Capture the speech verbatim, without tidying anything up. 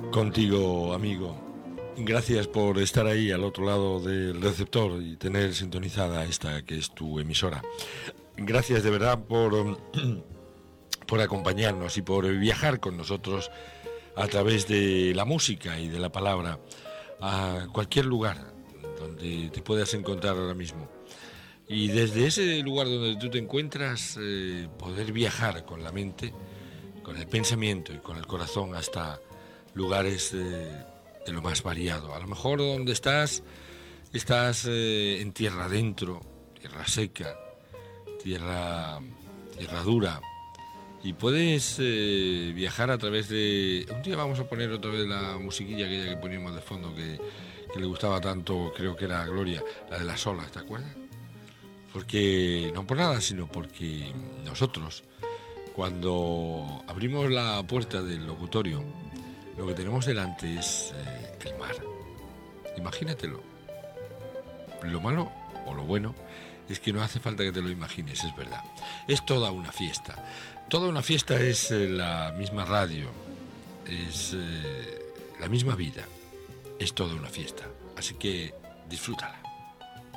Contigo, amigo. Gracias por estar ahí al otro lado del receptor y tener sintonizada esta que es tu emisora. Gracias de verdad por, por acompañarnos y por viajar con nosotros a través de la música y de la palabra a cualquier lugar donde te puedas encontrar ahora mismo. Y desde ese lugar donde tú te encuentras, eh, poder viajar con la mente, con el pensamiento y con el corazón hasta lugares eh, de lo más variado. A lo mejor donde estás, estás eh, en tierra adentro, tierra seca, tierra, tierra dura, y puedes eh, viajar a través de... Un día vamos a poner otra vez la musiquilla aquella que poníamos de fondo que, que le gustaba tanto, creo que era a Gloria, la de las olas, ¿te acuerdas? Porque, no por nada, sino porque nosotros, cuando abrimos la puerta del locutorio, lo que tenemos delante es eh, el mar. Imagínatelo. Lo malo o lo bueno es que no hace falta que te lo imagines, es verdad. Es toda una fiesta. Toda una fiesta es eh, la misma radio, es eh, la misma vida. Es toda una fiesta. Así que disfrútala.